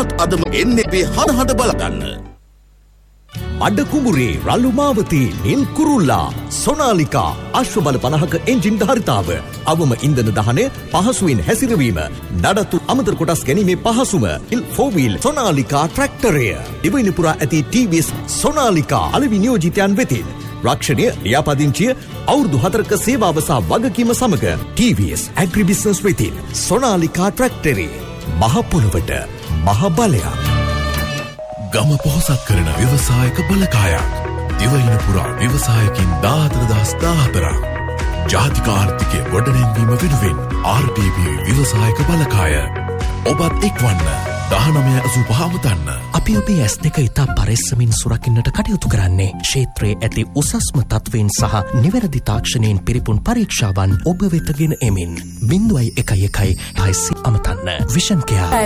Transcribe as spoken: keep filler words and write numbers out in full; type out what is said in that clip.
ඔබත් අදම එන් ඒ පී හදහද බලගන්න. අඩ කුඹුරේ රළු මාවතී නිල් කුරුල්ලා සොනාලිකා අශ්වබල පනහක එන්ජින් ධාරිතාව අවම ඉන්ධන දහනය පහසුවෙන් හැසිරවීම නඩත්තු අමතර කොටස් ගැනීමේ පහසුම ඉල් ෆෝර් වීල් සොනාලිකා ට්‍රැක්ටරය දිවයින පුරා ඇති ටී වී එස් සොනාලිකා අලෙවි නියෝජිතයන් වෙතින් රක්ෂණය ලියාපදිංචිය අවුරුදු හතරක සේවාව සහ වගකීම සමග ටී වී එස් ඇග්‍රි බිස්නස් වෙතින් සොනාලිකා ට්‍රැක්ටරේ මහ පොළොවට මහ බලයක්. ගම පොහොසත් කරන ව්‍යවසායක බලකායක් දිවයින පුරා ව්‍යවසායකින් දාහතර දහස් දාහතරක් ජාතික ආර්ථිකය ගොඩනැංවීම වෙනුවෙන් ආර් ටී බී ව්‍යවසායක බලකාය ඔබත් එක්වන්න දහනවය අසූ පහ මුතන්න. අපි ඔබේ ඇස් දෙක ඉතා පරෙස්සමින් සුරකින්නට කටයුතු කරන්නේ ක්ෂේත්‍රයේ ඇති උසස්ම තත්වයෙන් සහ නිවැරදි තාක්ෂණයෙන් පිරිපුන් පරීක්ෂාවන් ඔබ වෙතගෙන එමින් බිංදුවයි එකයි එකයි හයිසි අමතන්න විෂන් කෙයා